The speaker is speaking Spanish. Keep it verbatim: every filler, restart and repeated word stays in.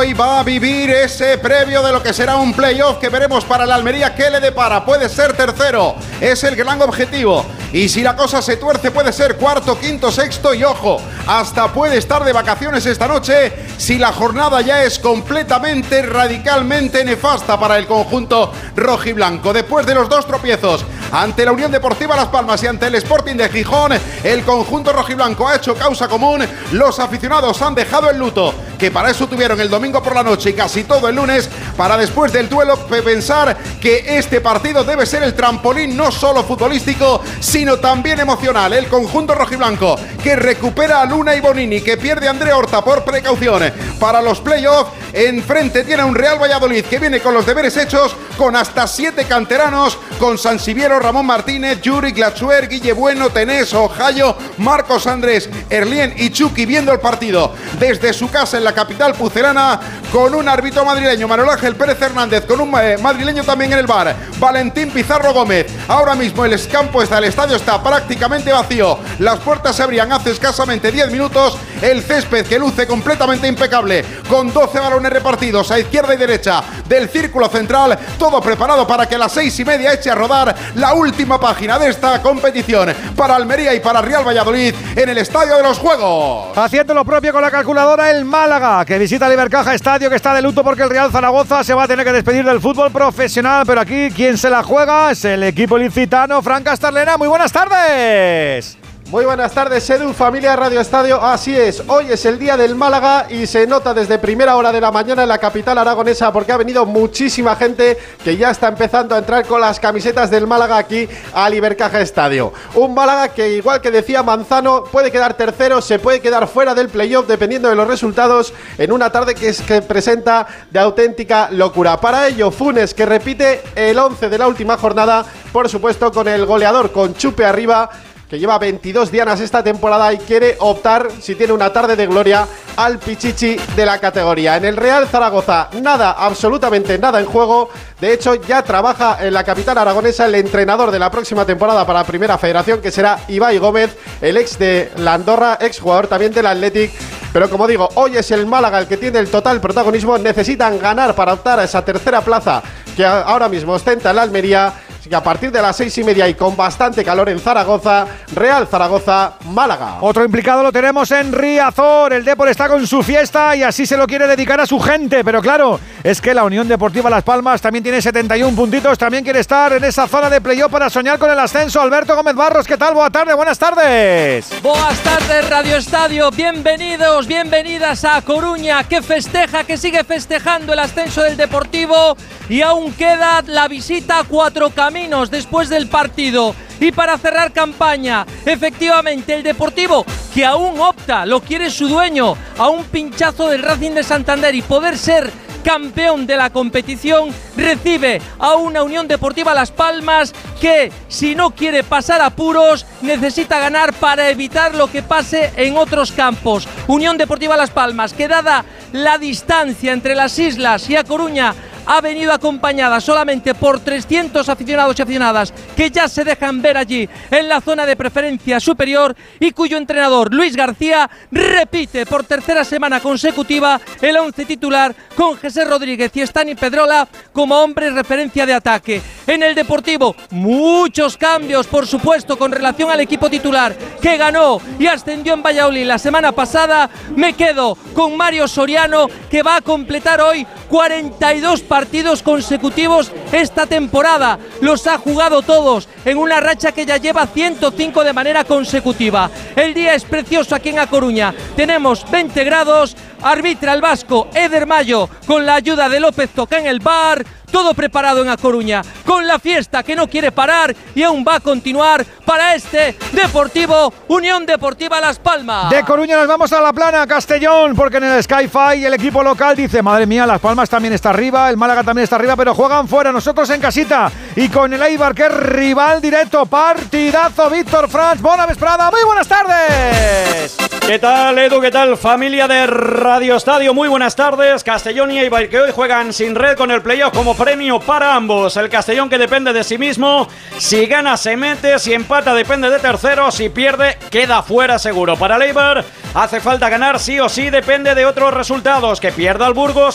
hoy va a vivir ese previo de lo que será un playoff que veremos para el Almería qué le depara. Puede ser tercero, es el gran objetivo. Y si la cosa se tuerce puede ser cuarto, quinto, sexto y ojo, hasta puede estar de vacaciones esta noche si la jornada ya es completamente, radicalmente nefasta para el conjunto rojiblanco. Después de los dos tropiezos ante la Unión Deportiva Las Palmas y ante el Sporting de Gijón, el conjunto rojiblanco ha hecho causa común. Los aficionados han dejado el luto, que para eso tuvieron el domingo por la noche y casi todo el lunes, para después del duelo pensar que este partido debe ser el trampolín no solo futbolístico, sino también emocional. El conjunto rojiblanco que recupera a Luna y Bonini, que pierde a André Horta por precaución para los playoffs. Enfrente tiene un Real Valladolid que viene con los deberes hechos, con hasta siete canteranos, con Sansiviero, Ramón Martínez, Yuri, Glachuer, Guille Bueno, Tenés, Ojayo, Marcos Andrés, Erlien y Chucky, viendo el partido desde su casa en la capital pucelana, con un árbitro madrileño, Manuel Ángel Pérez Hernández, con un eh, madrileño también en el bar, Valentín Pizarro Gómez. Ahora mismo el campo está, el estadio está prácticamente vacío, las puertas se abrían hace escasamente diez minutos, el césped que luce completamente impecable, con doce balones repartidos a izquierda y derecha del círculo central, todo preparado para que a las seis y media eche a rodar la última página de esta competición para Almería y para Real Valladolid en el Estadio de los Juegos. Haciendo lo propio con la calculadora el Málaga, que visita el Ibercaja Estadio, que está de luto porque el Real Zaragoza se va a tener que despedir del fútbol profesional, pero aquí quien se la juega es el equipo ilicitano. Fran Castarlena, muy buenas tardes. Muy buenas tardes, Edu, familia Radio Estadio. Así es, hoy es el día del Málaga y se nota desde primera hora de la mañana en la capital aragonesa, porque ha venido muchísima gente que ya está empezando a entrar con las camisetas del Málaga aquí al Ibercaja Estadio. Un Málaga que, igual que decía Manzano, puede quedar tercero, se puede quedar fuera del playoff dependiendo de los resultados, en una tarde que, es, que presenta de auténtica locura. Para ello, Funes, que repite el once de la última jornada, por supuesto con el goleador, con Chupe arriba, que lleva veintidós dianas esta temporada y quiere optar, si tiene una tarde de gloria, al pichichi de la categoría. En el Real Zaragoza, nada, absolutamente nada en juego. De hecho, ya trabaja en la capital aragonesa el entrenador de la próxima temporada para Primera Federación, que será Ibai Gómez, el ex de la Andorra, ex jugador también del Athletic. Pero como digo, hoy es el Málaga el que tiene el total protagonismo. Necesitan ganar para optar a esa tercera plaza que ahora mismo ostenta el Almería. Así que a partir de las seis y media y con bastante calor en Zaragoza, Real Zaragoza, Málaga. Otro implicado lo tenemos en Riazor. El Depor está con su fiesta y así se lo quiere dedicar a su gente. Pero claro, es que la Unión Deportiva Las Palmas también tiene setenta y un puntitos. También quiere estar en esa zona de playoff para soñar con el ascenso. Alberto Gómez Barros, ¿qué tal? Buenas tardes, buenas tardes. Buenas tardes, Radio Estadio. Bienvenidos, bienvenidas a Coruña, que festeja, que sigue festejando el ascenso del Deportivo. Y aún queda la visita a Cuatro Caminos después del partido. Y para cerrar campaña, efectivamente el Deportivo, que aún opta, lo quiere su dueño, a un pinchazo del Racing de Santander y poder ser campeón de la competición, recibe a una Unión Deportiva Las Palmas que, si no quiere pasar apuros, necesita ganar para evitar lo que pase en otros campos. Unión Deportiva Las Palmas, que dada la distancia entre las islas y A Coruña, ha venido acompañada solamente por trescientos aficionados y aficionadas que ya se dejan ver allí en la zona de preferencia superior y cuyo entrenador Luis García repite por tercera semana consecutiva el once titular con José Rodríguez y Stani Pedrola como hombres referencia de ataque. En el Deportivo, muchos cambios, por supuesto, con relación al equipo titular que ganó y ascendió en Valladolid la semana pasada. Me quedo con Mario Soriano, que va a completar hoy cuarenta y dos partidos consecutivos esta temporada. Los ha jugado todos en una racha que ya lleva ciento cinco de manera consecutiva. El día es precioso aquí en A Coruña. Tenemos veinte grados. Arbitra el vasco Eder Mayo con la ayuda de López Toca en el bar. Todo preparado en A Coruña, con la fiesta que no quiere parar y aún va a continuar para este Deportivo Unión Deportiva Las Palmas. De Coruña nos vamos a La Plana, Castellón, porque en el Sky-Fi el equipo local dice: madre mía, Las Palmas también está arriba, el Málaga también está arriba, pero juegan fuera, nosotros en casita. Y con el Eibar, que es rival directo, partidazo. Víctor Franz, buena vesprada, muy buenas tardes. ¿Qué tal, Edu? ¿Qué tal, familia de Radio Estadio? Muy buenas tardes. Castellón y Eibar, que hoy juegan sin red con el playoff como premio para ambos. El Castellón, que depende de sí mismo. Si gana se mete, si empata depende de tercero, si pierde queda fuera seguro. Para el Eibar hace falta ganar sí o sí, depende de otros resultados. Que pierda el Burgos